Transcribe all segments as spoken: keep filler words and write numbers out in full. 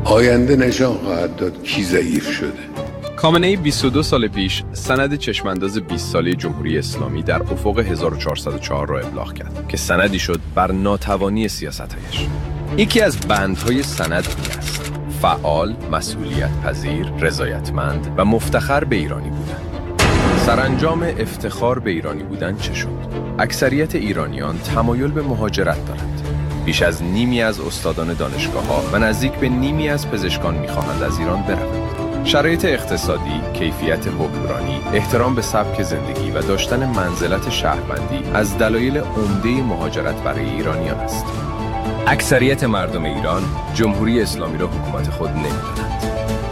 آینده نشان خواهد داد کی ضعیف شده. خامنه‌ای بیست و دو سال پیش سند چشمانداز بیست ساله جمهوری اسلامی در افق هزار و چهارصد و چهار را ابلاغ کرد که سندی شد بر ناتوانی سیاست‌هایش. یکی از بندهای سند این است: فعال، مسئولیت پذیر، رضایتمند و مفتخر به ایرانی بودن. سرانجام افتخار به ایرانی بودن چه شد؟ اکثریت ایرانیان تمایل به مهاجرت دارند. بیش از نیمی از استادان دانشگاه‌ها و نزدیک به نیمی از پزشکان می‌خواهند از ایران بروند. شرایط اقتصادی، کیفیت حکمرانی، احترام به سبک زندگی و داشتن منزلت شهروندی از دلایل عمده مهاجرت برای ایرانیان است. اکثریت مردم ایران جمهوری اسلامی را حکومت خود نمی‌دانند.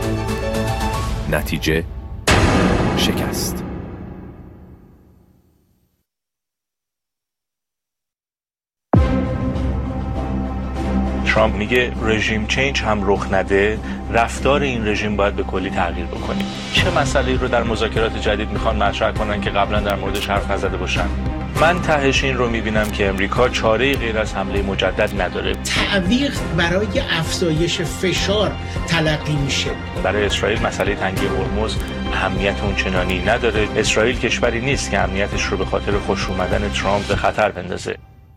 نتیجه شکست. ترامپ میگه رژیم چینج هم رخ نده، رفتار این رژیم باید به کلی تغییر بکنه. چه مسئله‌ای رو در مذاکرات جدید میخوان مطرح کنن که قبلا در موردش حرف نزده باشن؟ من تهش این رو میبینم که امریکا چاره‌ای غیر از حمله مجدد نداره. تعویق برای افزایش فشار تلقی میشه. برای اسرائیل مسئله تنگی هرمز اهمیت اونچنانی نداره. اسرائیل کشوری نیست که امنیتش رو به خاطر خوش اومدن ترامپ به خطر بندازه.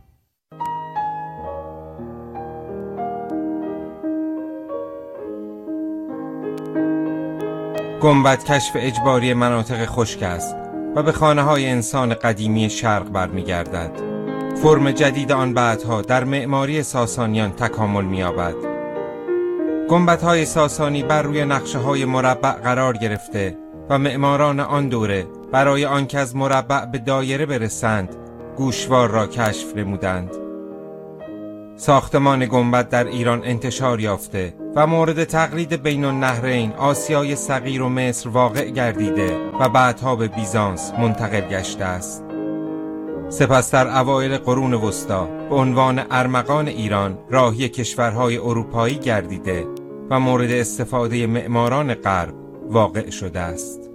گنبد کشف اجباری مناطق خشک است و به خانه‌های انسان قدیمی شرق برمیگردد. فرم جدید آن بعدها در معماری ساسانیان تکامل می‌یابد. گنبدهای ساسانی بر روی نقشه‌های مربع قرار گرفته و معماران آن دوره برای آنکه از مربع به دایره برسند گوشوار را کشف نمودند. ساختمان گنبد در ایران انتشار یافته و مورد تقلید بین النهرین آسیای صغیر و مصر واقع گردیده و بعدها به بیزانس منتقل گشته است. سپس در اوایل قرون وسطی به عنوان ارمغان ایران راهی کشورهای اروپایی گردیده و مورد استفاده معماران غرب واقع شده است.